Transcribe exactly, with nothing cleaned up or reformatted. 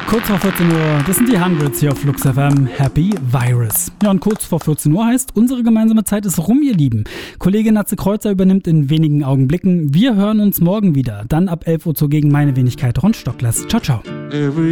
Kurz vor vierzehn Uhr, das sind die Hundreds hier auf Flux F M, Happy Virus. Ja, und kurz vor vierzehn Uhr heißt, unsere gemeinsame Zeit ist rum, ihr Lieben. Kollegin Natze Kreuzer übernimmt in wenigen Augenblicken. Wir hören uns morgen wieder, dann ab elf Uhr zugegen meine Wenigkeit Ron Stocklers. Ciao, ciao.